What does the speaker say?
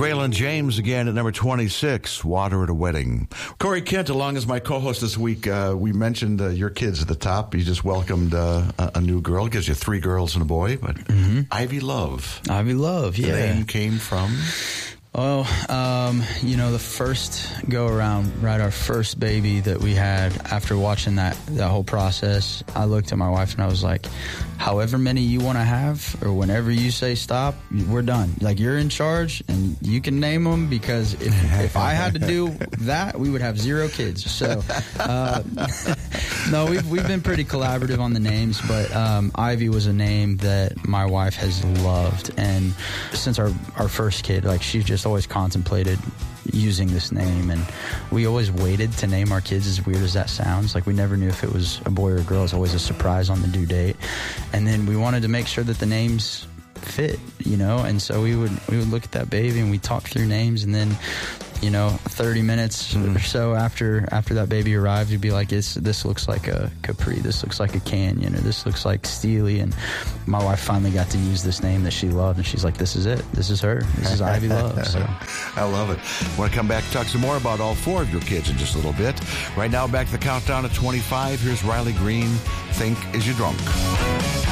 Braylon James again at number 26, Water at a Wedding. Corey Kent, along as my co-host this week, we mentioned your kids at the top. You just welcomed a new girl. Gives you 3 girls and a boy, but Ivy Love. Ivy Love, yeah. The name came from? Well, the first go around, right, our first baby that we had, after watching that whole process, I looked at my wife and I was like, however many you want to have, or whenever you say stop, we're done. Like, you're in charge and you can name them, because if I had to do that, we would have 0 kids. So, no, we've been pretty collaborative on the names, but Ivy was a name that my wife has loved. And since our first kid, like, she's just always contemplated using this name, and we always waited to name our kids, as weird as that sounds. Like, we never knew if it was a boy or a girl. It was always a surprise on the due date. And then we wanted to make sure that the names fit, and so we would look at that baby and we'd talk through names, and then 30 minutes or so after that baby arrived, you'd be like, this looks like a Capri, this looks like a Canyon, or this looks like Steely. And my wife finally got to use this name that she loved, and she's like, this is it. This is her. This is Ivy Love. So. I love it. I want to come back and talk some more about all 4 of your kids in just a little bit. Right now, back to the countdown at 25. Here's Riley Green, Think Is You Drunk?